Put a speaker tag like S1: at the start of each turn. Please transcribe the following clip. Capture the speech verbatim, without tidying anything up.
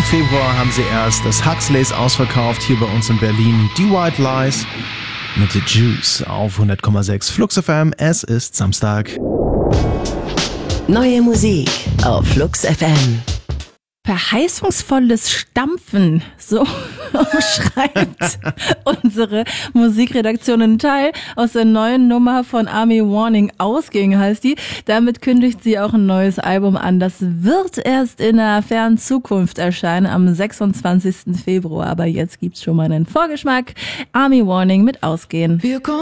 S1: Februar haben sie erst das Huxleys ausverkauft, hier bei uns in Berlin. Die White Lies mit The Juice auf hundert Komma sechs Flux F M. Es ist Samstag.
S2: Neue Musik auf Flux F M.
S3: Verheißungsvolles Stampfen, so schreibt unsere Musikredaktion einen Teil aus der neuen Nummer von Army Warning. Ausging heißt die. Damit kündigt sie auch ein neues Album an. Das wird erst in der fernen Zukunft erscheinen, am sechsundzwanzigsten Februar. Aber jetzt gibt's schon mal einen Vorgeschmack. Army Warning mit Ausgehen.